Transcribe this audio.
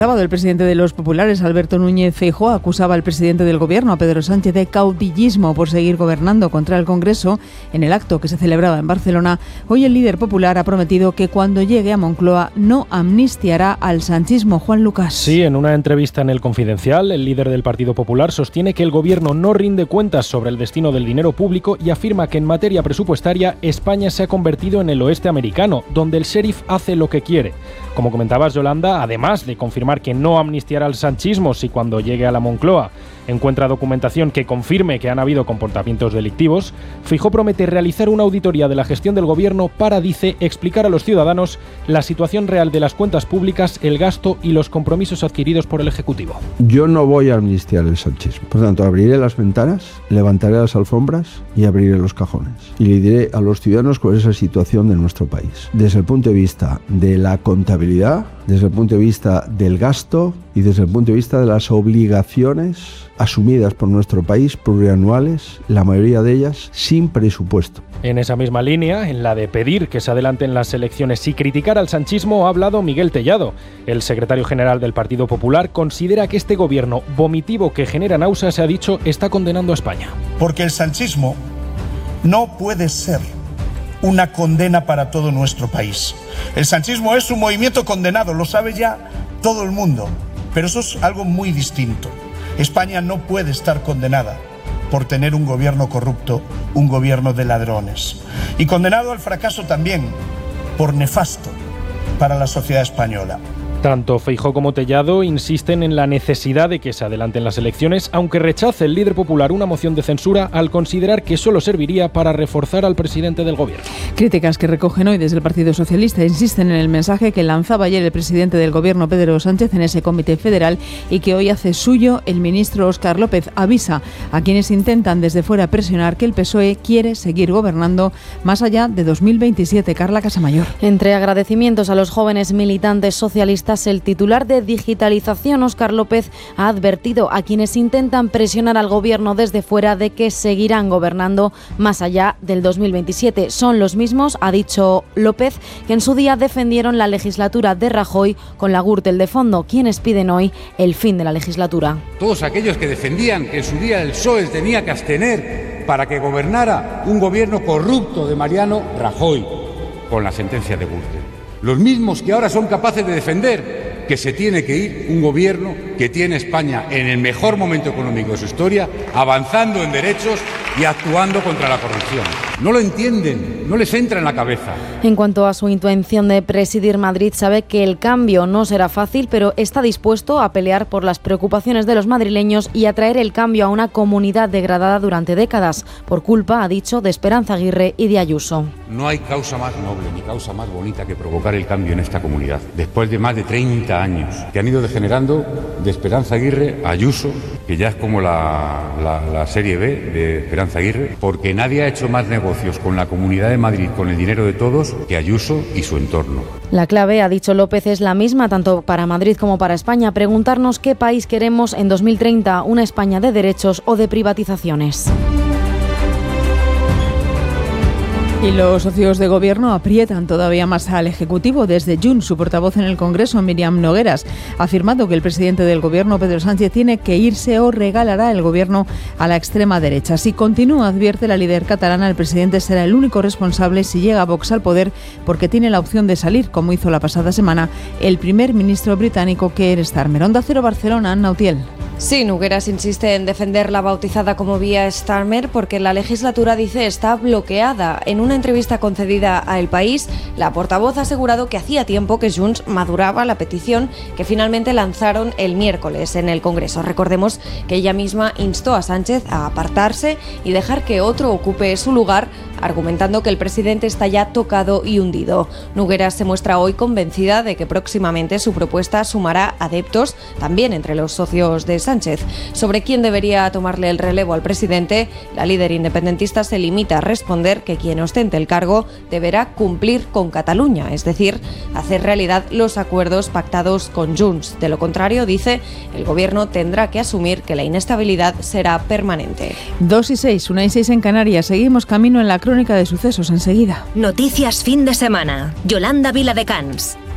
El presidente de los populares, Alberto Núñez Feijóo, acusaba al presidente del gobierno, a Pedro Sánchez, de caudillismo por seguir gobernando contra el Congreso. En el acto que se celebraba en Barcelona, hoy el líder popular ha prometido que cuando llegue a Moncloa no amnistiará al sanchismo. Juan Lucas. Sí, en una entrevista en El Confidencial, el líder del Partido Popular sostiene que el gobierno no rinde cuentas sobre el destino del dinero público y afirma que en materia presupuestaria España se ha convertido en el oeste americano, donde el sheriff hace lo que quiere. Como comentabas, Yolanda, además de confirmar que no amnistiará al sanchismo si cuando llegue a la Moncloa encuentra documentación que confirme que han habido comportamientos delictivos, Feijóo promete realizar una auditoría de la gestión del gobierno para, dice, explicar a los ciudadanos la situación real de las cuentas públicas, el gasto y los compromisos adquiridos por el Ejecutivo. Yo no voy a amnistiar el sanchismo. Por tanto, abriré las ventanas, levantaré las alfombras y abriré los cajones. Y le diré a los ciudadanos cuál es la situación de nuestro país. Desde el punto de vista de la contabilidad, desde el punto de vista del gasto y desde el punto de vista de las obligaciones asumidas por nuestro país, plurianuales, la mayoría de ellas sin presupuesto. En esa misma línea, en la de pedir que se adelanten las elecciones y criticar al sanchismo, ha hablado Miguel Tellado. El secretario general del Partido Popular considera que este gobierno vomitivo que genera náuseas, se ha dicho, está condenando a España. Porque el sanchismo no puede ser una condena para todo nuestro país. El sanchismo es un movimiento condenado, lo sabe ya todo el mundo, pero eso es algo muy distinto. España no puede estar condenada por tener un gobierno corrupto, un gobierno de ladrones. Y condenado al fracaso también por nefasto para la sociedad española. Tanto Feijóo como Tellado insisten en la necesidad de que se adelanten las elecciones, aunque rechace el líder popular una moción de censura al considerar que solo serviría para reforzar al presidente del gobierno. Críticas que recogen hoy desde el Partido Socialista insisten en el mensaje que lanzaba ayer el presidente del gobierno, Pedro Sánchez, en ese comité federal y que hoy hace suyo el ministro Óscar López. Avisa a quienes intentan desde fuera presionar que el PSOE quiere seguir gobernando más allá de 2027. Carla Casamayor. Entre agradecimientos a los jóvenes militantes socialistas, el titular de Digitalización, Óscar López, ha advertido a quienes intentan presionar al gobierno desde fuera de que seguirán gobernando más allá del 2027. Son los mismos, ha dicho López, que en su día defendieron la legislatura de Rajoy con la Gürtel de fondo, quienes piden hoy el fin de la legislatura. Todos aquellos que defendían que en su día el PSOE tenía que abstener para que gobernara un gobierno corrupto de Mariano Rajoy con la sentencia de Gürtel. Los mismos que ahora son capaces de defender que se tiene que ir un gobierno que tiene España en el mejor momento económico de su historia, avanzando en derechos y actuando contra la corrupción. No lo entienden, no les entra en la cabeza. En cuanto a su intención de presidir Madrid, sabe que el cambio no será fácil, pero está dispuesto a pelear por las preocupaciones de los madrileños y a traer el cambio a una comunidad degradada durante décadas, por culpa, ha dicho, de Esperanza Aguirre y de Ayuso. No hay causa más noble ni causa más bonita que provocar el cambio en esta comunidad. Después de más de 30 años que han ido degenerando de Esperanza Aguirre a Ayuso, que ya es como la serie B de Esperanza Aguirre, porque nadie ha hecho más negocios con la Comunidad de Madrid, con el dinero de todos, que Ayuso y su entorno. La clave, ha dicho López, es la misma tanto para Madrid como para España. Preguntarnos qué país queremos en 2030, una España de derechos o de privatizaciones. Y los socios de gobierno aprietan todavía más al Ejecutivo. Desde Junts, su portavoz en el Congreso, Míriam Nogueras, ha afirmado que el presidente del gobierno, Pedro Sánchez, tiene que irse o regalará el gobierno a la extrema derecha. Si continúa, advierte la líder catalana, el presidente será el único responsable si llega Vox al poder, porque tiene la opción de salir, como hizo la pasada semana el primer ministro británico Keir Starmer. Onda Cero Barcelona, Anna Utiel. Sí, Nogueras insiste en defender la bautizada como vía Starmer porque la legislatura, dice, está bloqueada. En una entrevista concedida a El País, la portavoz ha asegurado que hacía tiempo que Junts maduraba la petición que finalmente lanzaron el miércoles en el Congreso. Recordemos que ella misma instó a Sánchez a apartarse y dejar que otro ocupe su lugar, argumentando que el presidente está ya tocado y hundido. Nogueras se muestra hoy convencida de que próximamente su propuesta sumará adeptos también entre los socios de Sánchez. Sobre quién debería tomarle el relevo al presidente, la líder independentista se limita a responder que quien ostente el cargo deberá cumplir con Cataluña, es decir, hacer realidad los acuerdos pactados con Junts. De lo contrario, dice, el gobierno tendrá que asumir que la inestabilidad será permanente. 2:06, 1:06 en Canarias. Seguimos camino en la crónica de sucesos enseguida. Noticias fin de semana. Yolanda Viladecans.